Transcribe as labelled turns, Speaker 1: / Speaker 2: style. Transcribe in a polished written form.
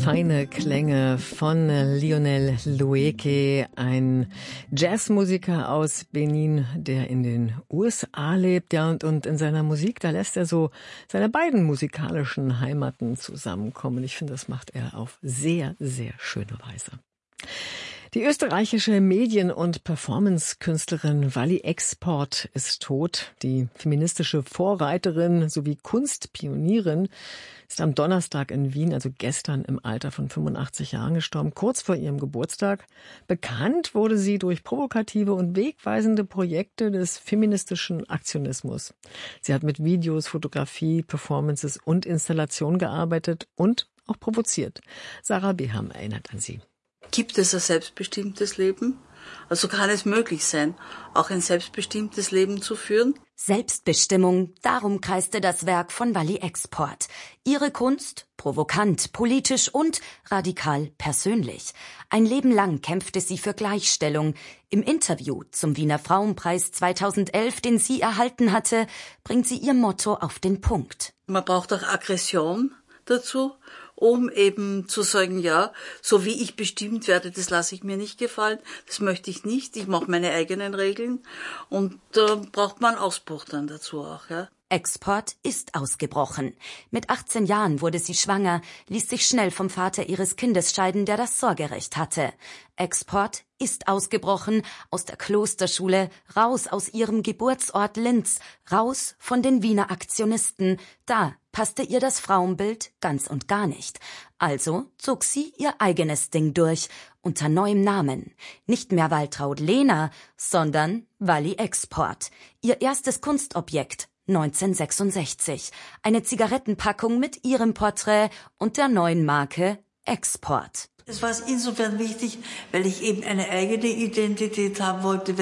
Speaker 1: Feine Klänge von Lionel Loueke, ein Jazzmusiker aus Benin, der in den USA lebt. Ja, und in seiner Musik, da lässt er so seine beiden musikalischen Heimaten zusammenkommen. Ich finde, das macht er auf sehr, sehr schöne Weise. Die österreichische Medien- und Performance-Künstlerin Wally Export ist tot. Die feministische Vorreiterin sowie Kunstpionierin ist am Donnerstag in Wien, also gestern, im Alter von 85 Jahren gestorben, kurz vor ihrem Geburtstag. Bekannt wurde sie durch provokative und wegweisende Projekte des feministischen Aktionismus. Sie hat mit Videos, Fotografie, Performances und Installationen gearbeitet und auch provoziert. Sarah Beham erinnert an sie.
Speaker 2: Gibt es ein selbstbestimmtes Leben? Also kann es möglich sein, auch ein selbstbestimmtes Leben zu führen?
Speaker 3: Selbstbestimmung, darum kreiste das Werk von Wally Export. Ihre Kunst, provokant, politisch und radikal persönlich. Ein Leben lang kämpfte sie für Gleichstellung. Im Interview zum Wiener Frauenpreis 2011, den sie erhalten hatte, bringt sie ihr Motto auf den Punkt.
Speaker 2: Man braucht auch Aggression dazu, um eben zu sagen, ja, so wie ich bestimmt werde, das lasse ich mir nicht gefallen, das möchte ich nicht, ich mache meine eigenen Regeln und da braucht man Ausbruch dann dazu auch, ja.
Speaker 3: Export ist ausgebrochen. Mit 18 Jahren wurde sie schwanger, ließ sich schnell vom Vater ihres Kindes scheiden, der das Sorgerecht hatte. Export ist ausgebrochen aus der Klosterschule, raus aus ihrem Geburtsort Linz, raus von den Wiener Aktionisten. Da passte ihr das Frauenbild ganz und gar nicht. Also zog sie ihr eigenes Ding durch, unter neuem Namen. Nicht mehr Waltraud Lehner, sondern Wally Export. Ihr erstes Kunstobjekt 1966. Eine Zigarettenpackung mit ihrem Porträt und der neuen Marke Export.
Speaker 2: Es war insofern wichtig, weil ich eben eine eigene Identität haben wollte,